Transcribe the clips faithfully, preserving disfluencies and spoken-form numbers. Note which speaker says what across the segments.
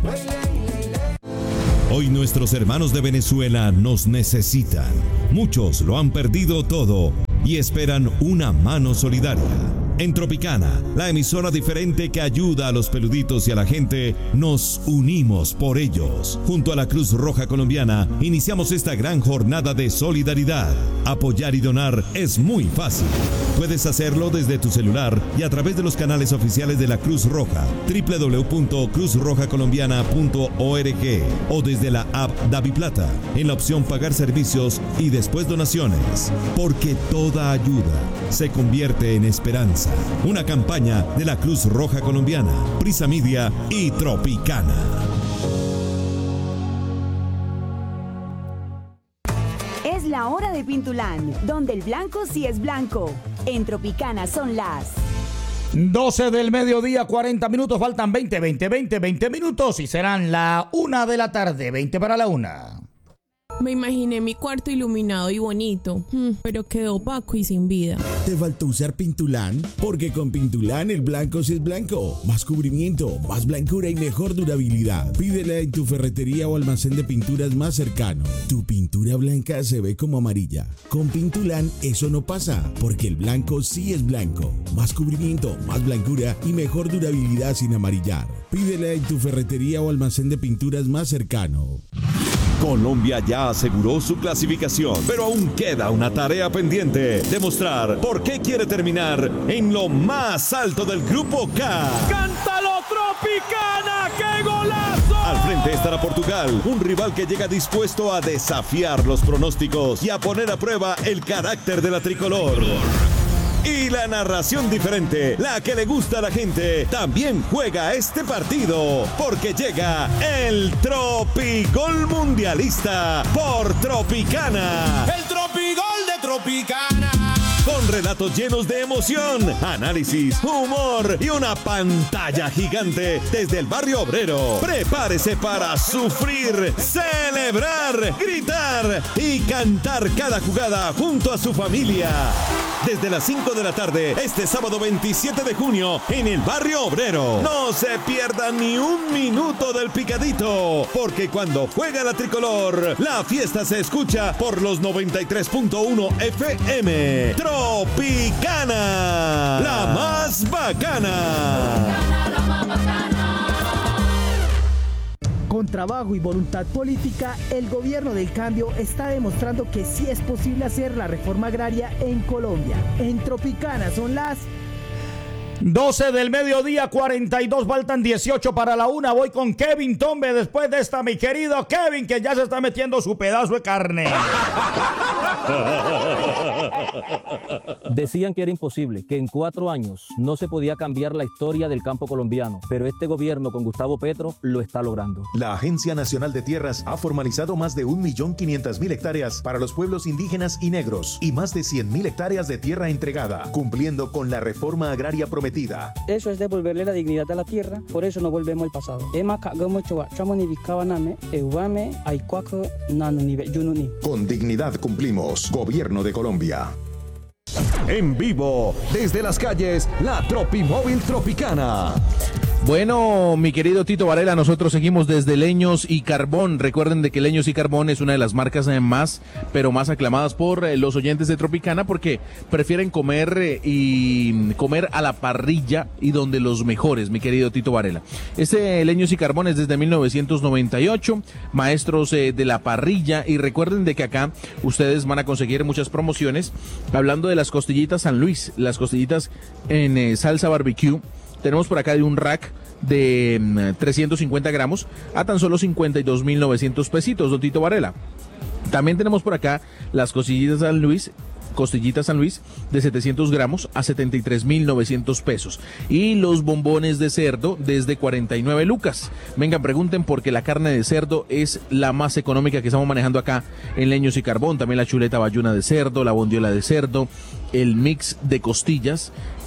Speaker 1: Hoy nuestros hermanos de Venezuela nos necesitan. Muchos lo han perdido todo y esperan una mano solidaria. En Tropicana, la emisora diferente que ayuda a los peluditos y a la gente, nos unimos por ellos. Junto a la Cruz Roja Colombiana, iniciamos esta gran jornada de solidaridad. Apoyar y donar es muy fácil. Puedes hacerlo desde tu celular y a través de los canales oficiales de la Cruz Roja, doble u doble u doble u punto cruz roja colombiana punto org, o desde la app DaviPlata, en la opción Pagar Servicios y después Donaciones. Porque toda ayuda se convierte en esperanza. Una campaña de la Cruz Roja Colombiana, Prisa Media y Tropicana.
Speaker 2: Es la hora de Pintulán, donde el blanco sí es blanco. En Tropicana son las
Speaker 3: doce del mediodía, cuarenta minutos, faltan veinte, veinte, veinte, veinte minutos y serán la una de la tarde, veinte para la una.
Speaker 4: Me imaginé mi cuarto iluminado y bonito, pero quedó opaco y sin vida.
Speaker 5: ¿Te faltó usar Pintulán? Porque con Pintulán el blanco sí es blanco. Más cubrimiento, más blancura y mejor durabilidad. Pídela en tu ferretería o almacén de pinturas más cercano. Tu pintura blanca se ve como amarilla. Con Pintulán eso no pasa, porque el blanco sí es blanco. Más cubrimiento, más blancura y mejor durabilidad sin amarillar. Pídela en tu ferretería o almacén de pinturas más cercano.
Speaker 1: Colombia ya aseguró su clasificación, pero aún queda una tarea pendiente: demostrar por qué quiere terminar en lo más alto del Grupo K.
Speaker 6: ¡Cántalo, Tropicana! ¡Qué golazo!
Speaker 1: Al frente estará Portugal, un rival que llega dispuesto a desafiar los pronósticos y a poner a prueba el carácter de la tricolor. Y la narración diferente, la que le gusta a la gente, también juega este partido, porque llega el Tropigol Mundialista por Tropicana.
Speaker 6: ¡El Tropigol de Tropicana!
Speaker 1: Con relatos llenos de emoción, análisis, humor y una pantalla gigante desde el barrio obrero. Prepárese para sufrir, celebrar, gritar y cantar cada jugada junto a su familia. Desde las cinco de la tarde, este sábado veintisiete de junio, en el barrio obrero. No se pierda ni un minuto del picadito, porque cuando juega la tricolor, la fiesta se escucha por los noventa y tres punto uno F M. Tropicana, la más bacana.
Speaker 7: Con trabajo y voluntad política, el gobierno del cambio está demostrando que sí es posible hacer la reforma agraria en Colombia. En Tropicana son las
Speaker 3: doce del mediodía, cuarenta y dos, faltan dieciocho para la una. Voy con Kevin Tombe después de esta, mi querido Kevin, que ya se está metiendo su pedazo de carne.
Speaker 8: Decían que era imposible, que en cuatro años no se podía cambiar la historia del campo colombiano, pero este gobierno con Gustavo Petro lo está logrando.
Speaker 9: La Agencia Nacional de Tierras ha formalizado más de un millón quinientas mil hectáreas para los pueblos indígenas y negros y más de cien mil hectáreas de tierra entregada, cumpliendo con la reforma agraria prometida.
Speaker 10: Eso es devolverle la dignidad a la tierra, por eso no volvemos al pasado.
Speaker 9: Con dignidad cumplimos. Gobierno de Colombia.
Speaker 1: En vivo, desde las calles, la Tropimóvil Tropicana.
Speaker 11: Bueno, mi querido Tito Varela, nosotros seguimos desde Leños y Carbón. Recuerden de que Leños y Carbón es una de las marcas más, pero más aclamadas por los oyentes de Tropicana, porque prefieren comer y comer a la parrilla y donde los mejores, mi querido Tito Varela. Este Leños y Carbón es desde mil novecientos noventa y ocho, maestros eh, de la parrilla, y recuerden de que acá ustedes van a conseguir muchas promociones, hablando de las costillitas San Luis, las costillitas en eh, salsa barbecue. Tenemos por acá de un rack de um, trescientos cincuenta gramos a tan solo cincuenta y dos mil novecientos pesitos, don Tito Varela. También tenemos por acá las costillitas San Luis, costillitas San Luis de setecientos gramos a setenta y tres mil novecientos pesos. Y los bombones de cerdo desde cuarenta y nueve lucas. Vengan, pregunten, porque la carne de cerdo es la más económica que estamos manejando acá en Leños y Carbón. También la chuleta bayuna de cerdo, la bondiola de cerdo, el mix de costillas,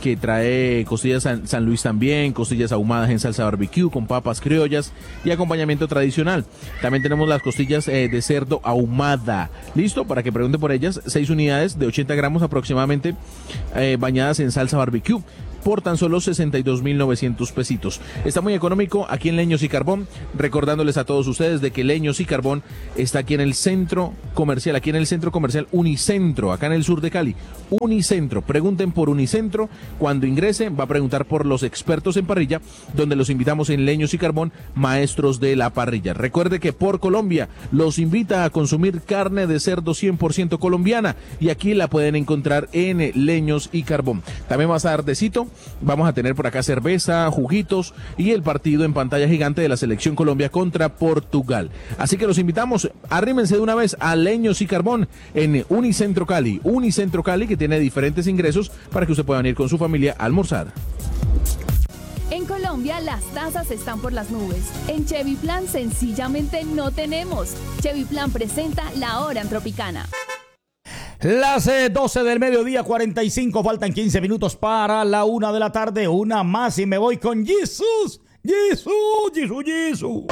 Speaker 11: que trae costillas San, San Luis también, costillas ahumadas en salsa barbecue con papas criollas y acompañamiento tradicional. También tenemos las costillas eh, de cerdo ahumada. ¿Listo? Para que pregunte por ellas, seis unidades de ochenta gramos aproximadamente, eh, bañadas en salsa barbecue, por tan solo sesenta y dos mil novecientos pesitos. Está muy económico aquí en Leños y Carbón, recordándoles a todos ustedes de que Leños y Carbón está aquí en el centro comercial, aquí en el centro comercial Unicentro, acá en el sur de Cali. Unicentro, pregunten por Unicentro, cuando ingresen va a preguntar por los expertos en parrilla, donde los invitamos en Leños y Carbón, maestros de la parrilla. Recuerde que por Colombia los invita a consumir carne de cerdo cien por ciento colombiana, y aquí la pueden encontrar en Leños y Carbón. También va a estar tardecito. Vamos a tener por acá cerveza, juguitos y el partido en pantalla gigante de la Selección Colombia contra Portugal. Así que los invitamos, arrímense de una vez a Leños y Carbón en Unicentro Cali. Unicentro Cali, que tiene diferentes ingresos para que usted pueda venir con su familia a almorzar.
Speaker 12: En Colombia las tasas están por las nubes. En Chevy Plan sencillamente no tenemos. Chevy Plan presenta La Hora en Tropicana.
Speaker 3: Las eh, doce del mediodía, cuarenta y cinco, faltan quince minutos para la una de la tarde. Una más y me voy con Jesús. Jesús, Jesús, Jesús.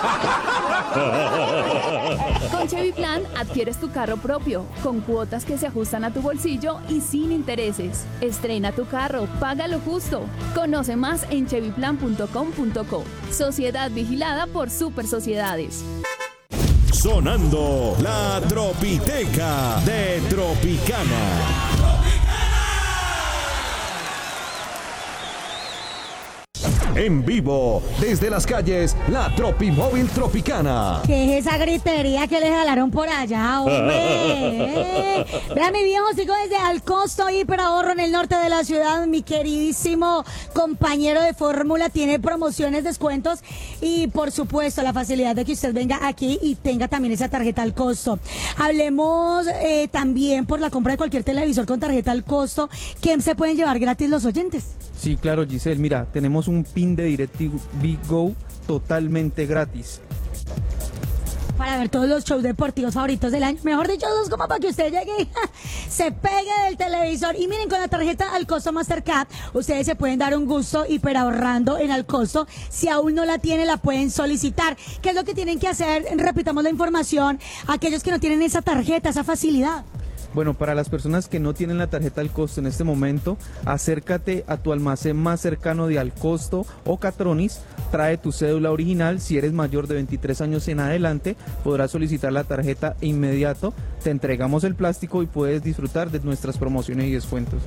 Speaker 12: Con Chevy Plan adquieres tu carro propio, con cuotas que se ajustan a tu bolsillo y sin intereses. Estrena tu carro, paga lo justo. Conoce más en chevy plan punto com punto co. Sociedad vigilada por Super Sociedades.
Speaker 1: Sonando la Tropiteca de Tropicana. En vivo, desde las calles, la Tropimóvil Tropicana.
Speaker 13: ¿Qué es esa gritería que le jalaron por allá, hombre? Vean, mi viejo, sigo desde Alcosto, hiperahorro en el norte de la ciudad. Mi queridísimo compañero de fórmula tiene promociones, descuentos y, por supuesto, la facilidad de que usted venga aquí y tenga también esa tarjeta al costo. Hablemos eh, también por la compra de cualquier televisor con tarjeta al costo. ¿Qué se pueden llevar gratis los oyentes?
Speaker 10: Sí, claro, Giselle. Mira, tenemos un pin de DirecTV Go totalmente gratis.
Speaker 13: Para ver todos los shows deportivos favoritos del año. Mejor dicho, dos como para que usted llegue y se pegue del televisor. Y miren, con la tarjeta al costo Mastercard, ustedes se pueden dar un gusto hiperahorrando en al costo. Si aún no la tiene, la pueden solicitar. ¿Qué es lo que tienen que hacer? Repitamos la información. Aquellos que no tienen esa tarjeta, esa facilidad.
Speaker 10: Bueno, para las personas que no tienen la tarjeta al costo en este momento, acércate a tu almacén más cercano de Alcosto o Catronis, trae tu cédula original. Si eres mayor de veintitrés años en adelante, podrás solicitar la tarjeta inmediato, te entregamos el plástico y puedes disfrutar de nuestras promociones y descuentos.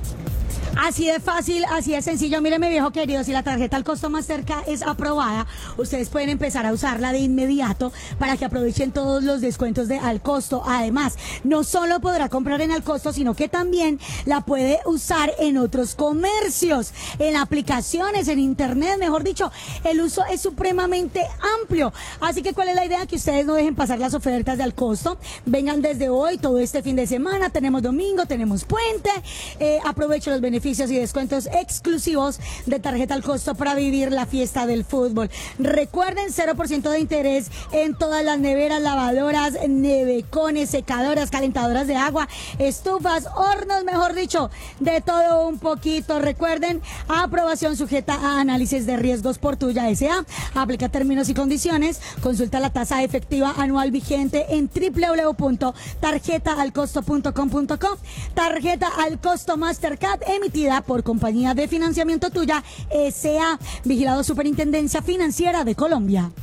Speaker 13: Así de fácil, así de sencillo. Mire, mi viejo querido, si la tarjeta al costo Mastercard es aprobada, ustedes pueden empezar a usarla de inmediato para que aprovechen todos los descuentos de al costo. Además, no solo podrá comprar en al costo, sino que también la puede usar en otros comercios, en aplicaciones, en internet, mejor dicho. El uso es supremamente amplio. Así que, ¿cuál es la idea? Que ustedes no dejen pasar las ofertas de al costo. Vengan desde hoy, todo este fin de semana. Tenemos domingo, tenemos puente. Eh, aprovechen los beneficios y descuentos exclusivos de tarjeta al costo para vivir la fiesta del fútbol. Recuerden, cero por ciento de interés en todas las neveras, lavadoras, nevecones, secadoras, calentadoras de agua, estufas, hornos, mejor dicho, de todo un poquito. Recuerden, aprobación sujeta a análisis de riesgos por Tuya S A. Aplica términos y condiciones. Consulta la tasa efectiva anual vigente en doble u doble u doble u punto tarjeta al costo punto com punto co. Tarjeta al costo Mastercard, emitida por Compañía de Financiamiento Tuya S A, vigilado Superintendencia Financiera de Colombia.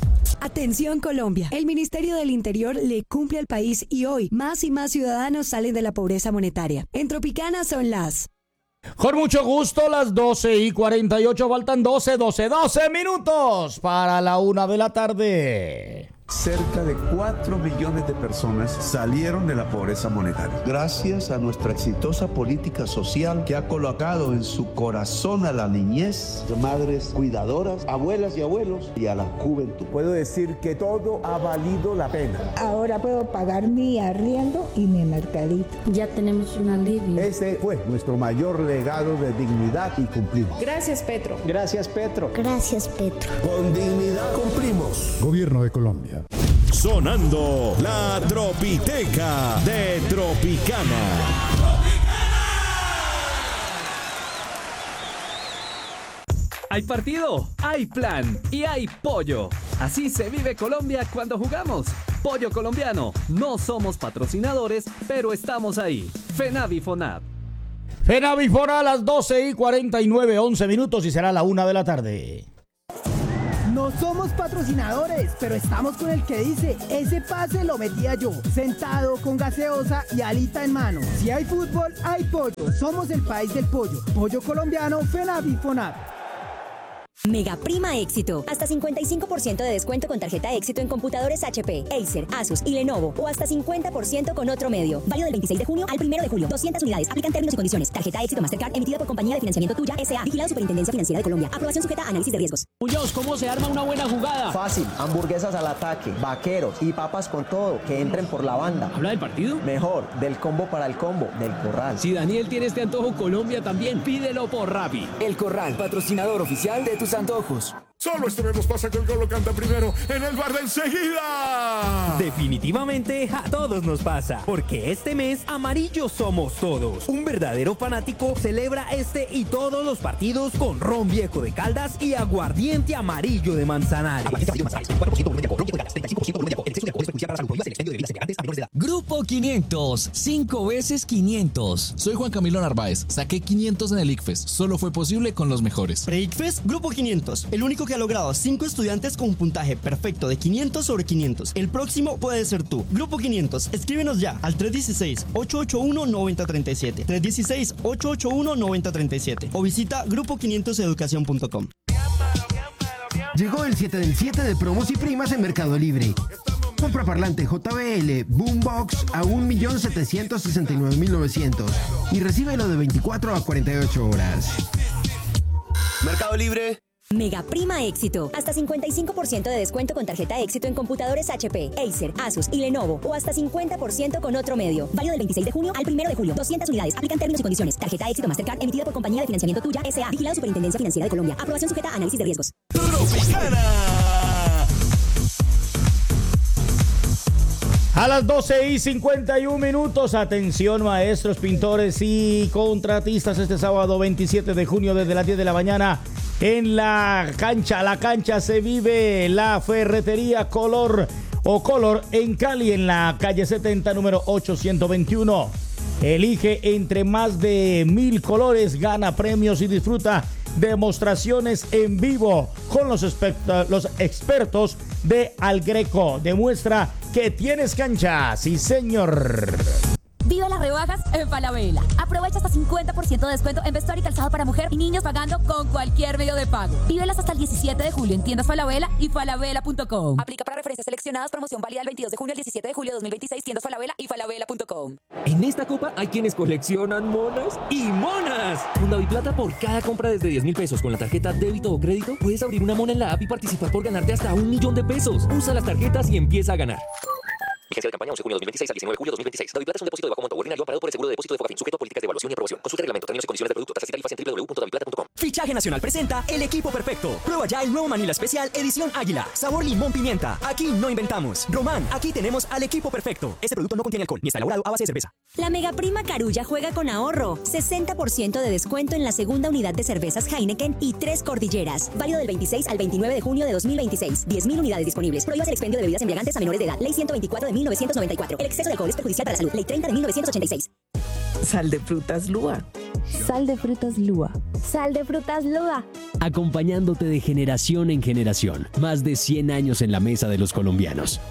Speaker 2: Atención Colombia, el Ministerio del Interior le cumple al país y hoy más y más ciudadanos salen de la pobreza monetaria. En Tropicana son las...
Speaker 3: Con mucho gusto, las doce y cuarenta y ocho, faltan doce, doce, doce minutos para la una de la tarde.
Speaker 14: Cerca de cuatro millones de personas salieron de la pobreza monetaria. Gracias a nuestra exitosa política social que ha colocado en su corazón a la niñez, madres cuidadoras, abuelas y abuelos y a la juventud.
Speaker 15: Puedo decir que todo ha valido la pena.
Speaker 16: Ahora puedo pagar mi arriendo y mi mercadito.
Speaker 17: Ya tenemos un alivio.
Speaker 15: Ese fue nuestro mayor legado de dignidad y cumplimos.
Speaker 18: Gracias, Petro.
Speaker 15: Gracias, Petro.
Speaker 16: Gracias, Petro.
Speaker 14: Con dignidad cumplimos.
Speaker 5: Gobierno de Colombia.
Speaker 1: Sonando la Tropiteca de Tropicana.
Speaker 18: Hay partido, hay plan y hay pollo. Así se vive Colombia cuando jugamos. Pollo colombiano. No somos patrocinadores, pero estamos ahí. FENAVI FONAP.
Speaker 3: FENAVI FONAP a las doce y cuarenta y nueve, once minutos y será la una de la tarde.
Speaker 7: No somos patrocinadores, pero estamos con el que dice, ese pase lo metía yo, sentado con gaseosa y alita en mano. Si hay fútbol, hay pollo. Somos el país del pollo. Pollo colombiano, FENAVI FONAP.
Speaker 19: Mega Prima Éxito. Hasta cincuenta y cinco por ciento de descuento con tarjeta Éxito en computadores H P, Acer, Asus y Lenovo. O hasta cincuenta por ciento con otro medio. Válido del veintiséis de junio al primero de julio. doscientas unidades. Aplican términos y condiciones. Tarjeta Éxito Mastercard emitida por Compañía de Financiamiento Tuya S A. Vigilado Superintendencia Financiera de Colombia. Aprobación sujeta a análisis de riesgos.
Speaker 20: Muñoz, ¿cómo se arma una buena jugada?
Speaker 21: Fácil. Hamburguesas al ataque, vaqueros y papas con todo. Que entren por la banda.
Speaker 20: ¿Habla del partido?
Speaker 21: Mejor. Del combo para el combo. Del Corral.
Speaker 20: Si Daniel tiene este antojo, Colombia también. Pídelo por Rappi.
Speaker 22: El Corral, patrocinador oficial de tus antojos.
Speaker 23: Solo este mes nos pasa que el gol lo canta primero en el bar de enseguida.
Speaker 24: Definitivamente a todos nos pasa, porque este mes amarillos somos todos. Un verdadero fanático celebra este y todos los partidos con ron viejo de Caldas y aguardiente amarillo de Manzanares.
Speaker 22: Grupo quinientos, cinco veces quinientos.
Speaker 25: Soy Juan Camilo Narváez, saqué quinientos en el ICFES. Solo fue posible con los mejores.
Speaker 26: Pre-ICFES, Grupo quinientos, el único que ha logrado cinco estudiantes con un puntaje perfecto de quinientos sobre quinientos. El próximo puede ser tú. Grupo quinientos, escríbenos ya al tres uno seis, ocho ocho uno, nueve cero tres siete, tres uno seis, ocho ocho uno, nueve cero tres siete o visita grupo quinientos educación punto com.
Speaker 27: Llegó el siete del siete de promos y primas en Mercado Libre. Compra parlante J B L Boombox a un millón setecientos sesenta y nueve mil novecientos y recíbelo de veinticuatro a cuarenta y ocho horas.
Speaker 22: Mercado Libre.
Speaker 19: Mega Prima Éxito. Hasta cincuenta y cinco por ciento de descuento con tarjeta Éxito en computadores H P, Acer, Asus y Lenovo. O hasta cincuenta por ciento con otro medio. Válido del veintiséis de junio al primero de julio. doscientas unidades. Aplican términos y condiciones. Tarjeta Éxito Mastercard emitida por Compañía de Financiamiento Tuya S A. Vigilado Superintendencia Financiera de Colombia. Aprobación sujeta a análisis de riesgos.
Speaker 23: Tropicana.
Speaker 3: A las doce y cincuenta y un minutos, atención maestros, pintores y contratistas, este sábado veintisiete de junio desde las diez de la mañana en la cancha, la cancha se vive la ferretería Color o Color en Cali, en la calle setenta, número ochocientos veintiuno. Elige entre más de mil colores, gana premios y disfruta demostraciones en vivo con los, los expertos de Algreco. Demuestra que tienes cancha, sí señor.
Speaker 28: Vive las rebajas en Falabella. Aprovecha hasta cincuenta por ciento de descuento en vestuario y calzado para mujer y niños pagando con cualquier medio de pago. Vívelas hasta el diecisiete de julio en tiendas Falabella y falabella punto com.
Speaker 19: Aplica para referencias seleccionadas. Promoción válida del veintidós de junio al diecisiete de julio de dos mil veintiséis. Tiendas Falabella y falabella punto com.
Speaker 18: En esta copa hay quienes coleccionan monas y monas. Con Daviplata, por cada compra desde diez mil pesos con la tarjeta débito o crédito, puedes abrir una mona en la app y participar por ganarte hasta un millón de pesos. Usa las tarjetas y empieza a ganar. Vigencia de campaña once de junio de dos mil veintiséis al diecinueve de julio de dos mil veintiséis. Daviplata es un depósito de bajo monto ordinario amparado por el seguro de depósito de Fogafín, sujeto a políticas de evaluación y aprobación. Consulta reglamento, términos y condiciones del producto, tasas y tarifas en doble u doble u doble u punto daviplata punto com.
Speaker 22: Fichaje Nacional presenta El Equipo Perfecto. Prueba ya el nuevo Manila Especial Edición Águila. Sabor limón pimienta. Aquí no inventamos. Román, aquí tenemos al equipo perfecto. Este producto no contiene alcohol ni está elaborado a base de cerveza.
Speaker 19: La Mega Prima Carulla juega con ahorro. sesenta por ciento de descuento en la segunda unidad de cervezas Heineken y tres cordilleras. Válido del veintiséis al veintinueve de junio de dos mil veintiséis. diez mil unidades disponibles. Prohíbas el expendio de bebidas embriagantes a menores de edad. Ley ciento veinticuatro de mil novecientos noventa y cuatro. El exceso de alcohol es perjudicial para la salud. Ley treinta de mil novecientos ochenta y seis.
Speaker 29: Sal de frutas Lua.
Speaker 30: Sal de frutas Lua. Sal de frutas Lua.
Speaker 22: Acompañándote de generación en generación. Más de cien años en la mesa de los colombianos.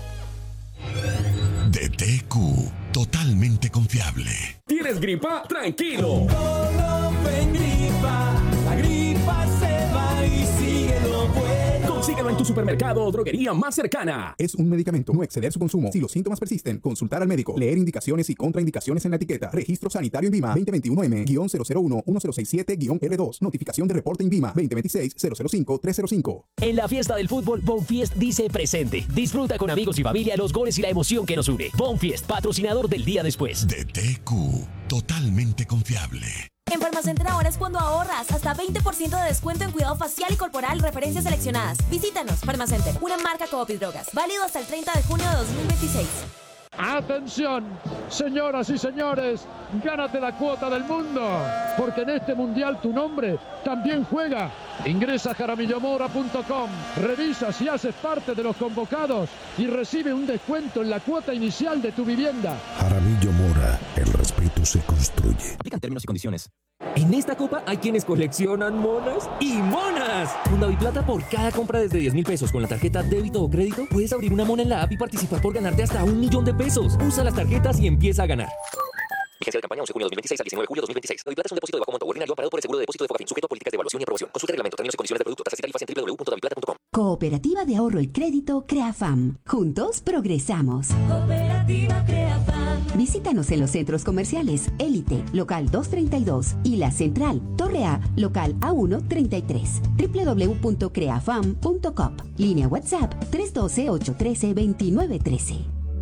Speaker 1: D T Q, totalmente confiable.
Speaker 6: ¿Tienes gripa? Tranquilo. Dolofen gripa. La gripa se va y sigue lo bueno. Consíguelo en tu supermercado o droguería más cercana.
Speaker 31: Es un medicamento. No exceder su consumo. Si los síntomas persisten, consultar al médico. Leer indicaciones y contraindicaciones en la etiqueta. Registro sanitario INVIMA veinte veintiuno M cero cero uno uno cero seis siete R dos. Notificación de reporte INVIMA veinte veintiséis cero cero cinco tres cero cinco.
Speaker 22: En la fiesta del fútbol, Bonfiest dice presente. Disfruta con amigos y familia los goles y la emoción que nos une. Bonfiest, patrocinador del día después.
Speaker 1: D T Q, totalmente confiable.
Speaker 28: En Farmacenter ahora es cuando ahorras. Hasta veinte por ciento de descuento en cuidado facial y corporal, referencias seleccionadas. Visítanos, Farmacenter, una marca Coop y Drogas. Válido hasta el treinta de junio de dos mil veintiséis.
Speaker 2: Atención, señoras y señores, gánate la cuota del mundo, porque en este mundial tu nombre también juega. Ingresa a jaramillo mora punto com, revisa si haces parte de los convocados y recibe un descuento en la cuota inicial de tu vivienda.
Speaker 4: Jaramillo Mora, el respeto se construye.
Speaker 18: Aplican términos y condiciones. En esta copa hay quienes coleccionan monas y monas. Con Daviplata, por cada compra desde diez mil pesos con la tarjeta débito o crédito, puedes abrir una mona en la app y participar por ganarte hasta un millón de pesos. Usa las tarjetas y empieza a ganar. Vigencia de campaña once de junio de dos mil veintiséis al diecinueve de julio de dos mil veintiséis. Daviplata es un depósito de bajo monto ordinario amparado por el seguro de depósito de Fogafín, sujeto a políticas de evaluación y aprobación. Consulte reglamento, términos y condiciones del producto, tasas y tarifas en doble u doble u doble u punto daviplata punto com.
Speaker 8: Cooperativa de Ahorro y Crédito CREAFAM. Juntos progresamos.
Speaker 28: Cooperativa CREAFAM.
Speaker 8: Visítanos en los centros comerciales Élite, local doscientos treinta y dos, y La Central, Torre A, local A ciento treinta y tres. doble u doble u doble u punto creafam punto com. Línea WhatsApp tres uno dos, ocho uno tres, dos nueve uno tres.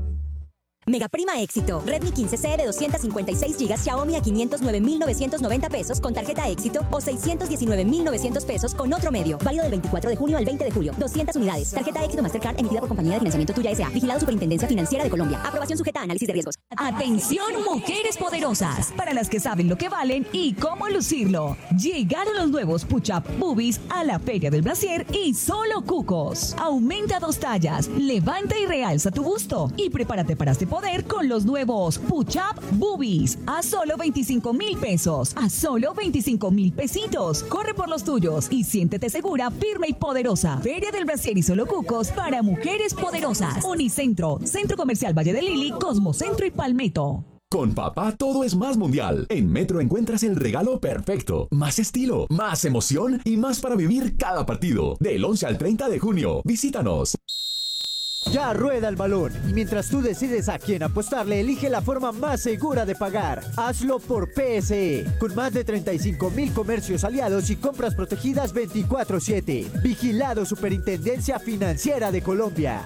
Speaker 19: Mega Prima Éxito. Redmi quince C de doscientos cincuenta y seis gigas Xiaomi a quinientos nueve mil novecientos noventa pesos con tarjeta Éxito o seiscientos diecinueve mil novecientos pesos con otro medio. Válido del veinticuatro de junio al veinte de julio. doscientas unidades. Tarjeta Éxito Mastercard emitida por Compañía de Financiamiento Tuya S A. Vigilado Superintendencia Financiera de Colombia. Aprobación sujeta a análisis de riesgos.
Speaker 9: Atención, mujeres poderosas, para las que saben lo que valen y cómo lucirlo. Llegaron los nuevos Push-Up Boobies a la Feria del Brasier y solo cucos. Aumenta dos tallas, levanta y realza tu busto y prepárate para este poder con los nuevos Push-Up Boobies a solo veinticinco mil pesos, a solo veinticinco mil pesitos. Corre por los tuyos y siéntete segura, firme y poderosa. Feria del Brasier y solo cucos para mujeres poderosas. Unicentro, Centro Comercial Valle de Lili, Cosmocentro y Palmetto.
Speaker 6: Con papá todo es más mundial. En Metro encuentras el regalo perfecto. Más estilo, más emoción y más para vivir cada partido. Del once al treinta de junio. Visítanos.
Speaker 10: Ya rueda el balón y mientras tú decides a quién apostarle, elige la forma más segura de pagar. Hazlo por P S E, con más de treinta y cinco mil comercios aliados y compras protegidas veinticuatro siete. Vigilado Superintendencia Financiera de Colombia.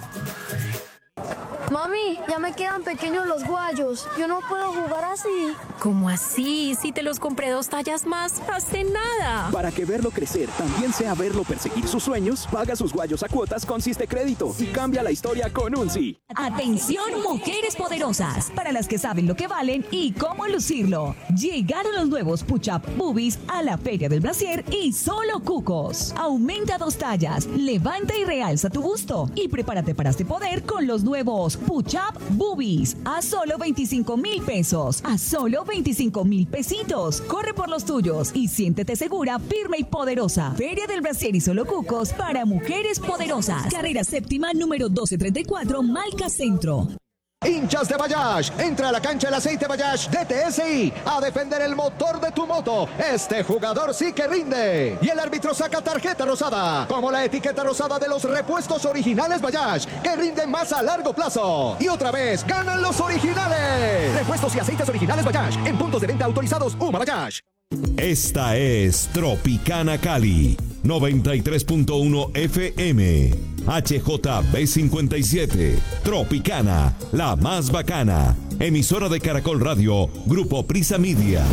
Speaker 11: Mami, ya me quedan pequeños los guayos. Yo no puedo jugar así.
Speaker 12: ¿Cómo así? Si te los compré dos tallas más hace nada.
Speaker 13: Para que verlo crecer también sea verlo perseguir sus sueños, paga sus guayos a cuotas con Siste Crédito y cambia la historia con un sí.
Speaker 9: Atención, mujeres poderosas, para las que saben lo que valen y cómo lucirlo. Llegaron los nuevos Push-Up Boobies a la Feria del Brasier y solo cucos. Aumenta dos tallas, levanta y realza tu busto y prepárate para este poder con los nuevos Push-Up Boobies a solo veinticinco mil pesos, a solo veinticinco mil pesitos. Corre por los tuyos y siéntete segura, firme y poderosa. Feria del Brasier y solo cucos para mujeres poderosas. Carrera séptima número doce treinta y cuatro, Malca Centro.
Speaker 15: Hinchas de Bayash, entra a la cancha el aceite Bayash de T S I a defender el motor de tu moto. Este jugador sí que rinde. Y el árbitro saca tarjeta rosada, como la etiqueta rosada de los repuestos originales Bayash, que rinden más a largo plazo. Y otra vez, ganan los originales. Repuestos y aceites originales Bayash, en puntos de venta autorizados Uma Bayash.
Speaker 1: Esta es Tropicana Cali, noventa y tres punto uno F M, H J B cincuenta y siete, Tropicana, la más bacana, emisora de Caracol Radio, Grupo Prisa Media.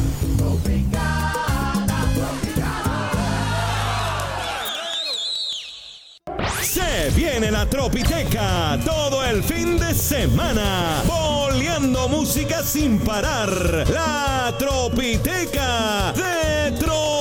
Speaker 1: Se viene la Tropiteca todo el fin de semana, boleando música sin parar. La Tropiteca de Tro